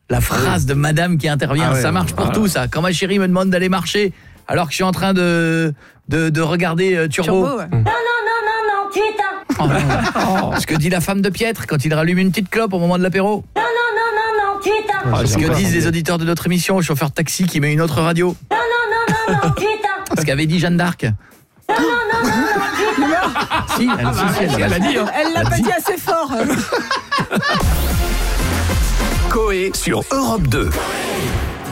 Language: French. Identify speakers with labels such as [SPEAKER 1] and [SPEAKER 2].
[SPEAKER 1] La phrase de madame qui intervient, ça marche pour tout ça. Quand ma chérie me demande d'aller marcher alors que je suis en train de regarder Turbo.
[SPEAKER 2] Ouais. Non, tu éteins.
[SPEAKER 1] Ce que dit la femme de Pietre quand il rallume une petite clope au moment de l'apéro.
[SPEAKER 2] Non, tu éteins.
[SPEAKER 1] Ce que disent les auditeurs de notre émission au chauffeur de taxi qui met une autre radio.
[SPEAKER 2] Non, tu éteins.
[SPEAKER 1] Ce qu'avait dit Jeanne d'Arc.
[SPEAKER 2] Non, tu éteins.
[SPEAKER 1] Si, elle l'a dit.
[SPEAKER 3] Elle l'a pas dit assez fort.
[SPEAKER 4] Coé sur Europe 2.